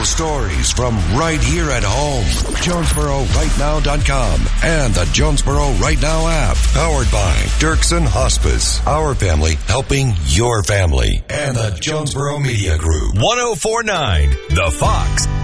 stories from right here at home. JonesboroRightNow.com and the Jonesboro Right Now app. Powered by Dirksen Hospice. Our family helping your family. And the Jonesboro Media Group. 104.9 The Fox.